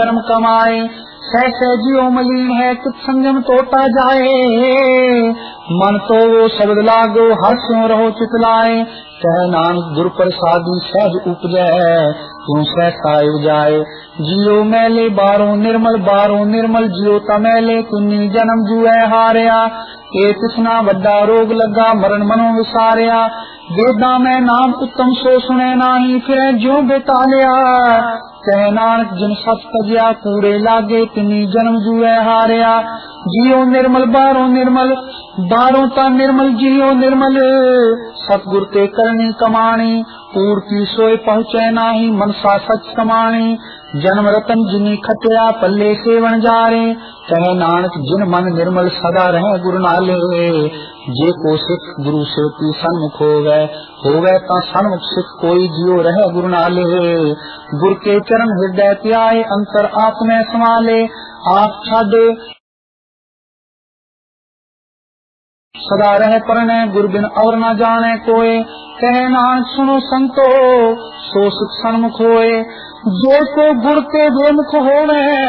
कर्म कमाए। सह जियो मलिन है कुछ संयम तोता जाए। मन तो वो शब्द लागो हर्षों रहो चितलाए। कह नानक गुर प्रसादी सहज उपजै क्यों सहसा जाए। जियो मैले बारो निर्मल जियो तमैले कुन्नी जन्म जुए हारिया। ए तिसना वड्डा रोग लगा मरण मनो विसारिया। वेदा में नाम उत्तम सो सुने नाही फिर ज्यों बेतालिया। कह नानक जिन सत तजिया कूड़े लागे तिनी जन्म जुए हारिया। जियो निर्मल बारो ता निर्मल जियो निर्मल। सतगुर ते करनी कमाणी कूड़ की सोए पहुँचे नाही मनसा सच समाणी। जन्म रतन जिनी खटिया पल्ले सेवन जारे। कह नानक जिन मन निर्मल सदा रहे गुरु नाले। जे को सिख गुरु से की सन्मुख होवे ता सन्मुख सिख कोई जियो रहे गुरु नाले। गुर के चरण हृदय त्याए अंतर आत्मे समाले। आप छाड़े सदा रहे परने गुर बिन और न जाने कोय। कह नानक सुनो संतो सो सुख सन्मुख होए। जो को गुर के बेमुख होवे